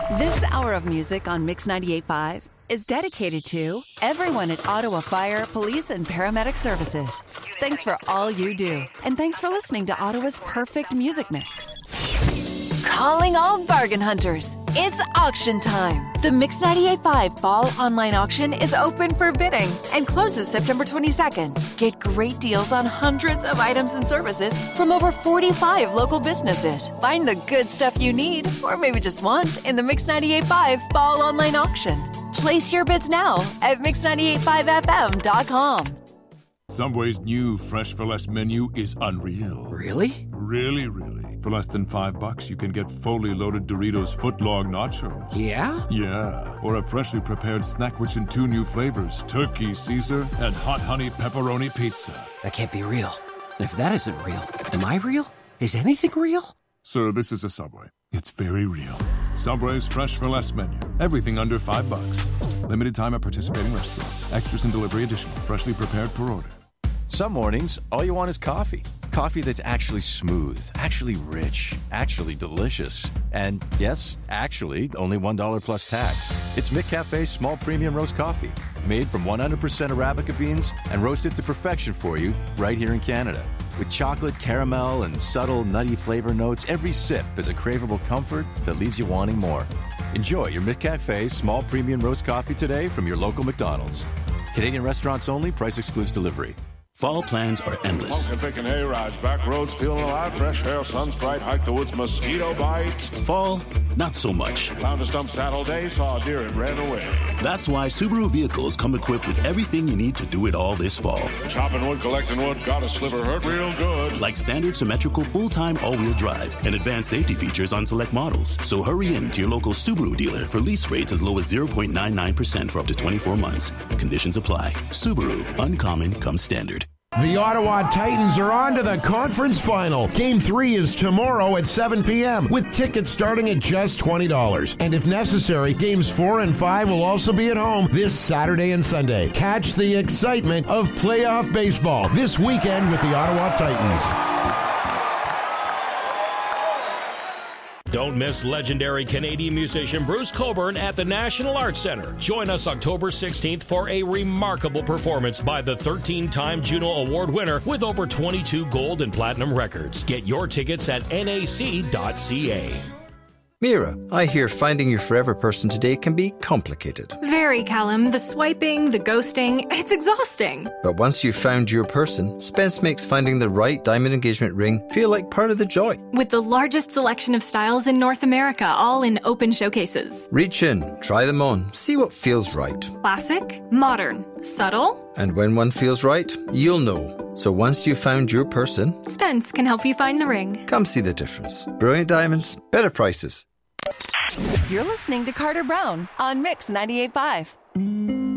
This hour of music on Mix 98.5 is dedicated to everyone at Ottawa Fire, Police, and Paramedic Services. Thanks for all you do, and thanks for listening to Ottawa's perfect music mix. Calling all bargain hunters. It's auction time. The Mix 98.5 Fall Online Auction is open for bidding and closes September 22nd. Get great deals on hundreds of items and services from over 45 local businesses. Find the good stuff you need, or maybe just want, in the Mix 98.5 Fall Online Auction. Place your bids now at mix985fm.com. Subway's new Fresh for Less menu is unreal. Really? Really. For less than $5, you can get fully loaded Doritos footlong nachos. Yeah? Yeah. Or a freshly prepared Snackwich in 2 new flavors, Turkey Caesar and Hot Honey Pepperoni Pizza. That can't be real. And if that isn't real, am I real? Is anything real? Sir, this is a Subway. It's very real. Subway's Fresh for Less menu. Everything under $5. Limited time at participating restaurants. Extras and delivery additional. Freshly prepared per order. Some mornings, all you want is coffee. Coffee that's actually smooth, actually rich, actually delicious. And yes, actually, only $1 plus tax. It's McCafe's small premium roast coffee, made from 100% Arabica beans and roasted to perfection for you right here in Canada. With chocolate, caramel, and subtle, nutty flavor notes, every sip is a craveable comfort that leaves you wanting more. Enjoy your McCafe small premium roast coffee today from your local McDonald's. Canadian restaurants only. Price excludes delivery. Fall plans are endless. Pumpkin picking hay-rides, back roads feeling alive, fresh air, sun's bright, hike the woods, mosquito bites. Fall, not so much. Found a stump Saturday, saw a deer and ran away. That's why Subaru vehicles come equipped with everything you need to do it all this fall. Chopping wood, collecting wood, got a sliver, hurt real good. Like standard symmetrical full-time all-wheel drive and advanced safety features on select models. So hurry in to your local Subaru dealer for lease rates as low as 0.99% for up to 24 months. Conditions apply. Subaru, uncommon comes standard. The Ottawa Titans are on to the conference final. Game 3 is tomorrow at 7 p.m. with tickets starting at just $20. And if necessary, games 4 and 5 will also be at home this Saturday and Sunday. Catch the excitement of playoff baseball this weekend with the Ottawa Titans. Don't miss legendary Canadian musician Bruce Cockburn at the National Arts Centre. Join us October 16th for a remarkable performance by the 13-time Juno Award winner with over 22 gold and platinum records. Get your tickets at nac.ca. Mira, I hear finding your forever person today can be complicated. Very, Callum. The swiping, the ghosting, it's exhausting. But once you've found your person, Spence makes finding the right diamond engagement ring feel like part of the joy. With the largest selection of styles in North America, all in open showcases. Reach in, try them on, see what feels right. Classic, modern, subtle. And when one feels right, you'll know. So once you've found your person, Spence can help you find the ring. Come see the difference. Brilliant diamonds, better prices. You're listening to Carter Brown on Mix 98.5.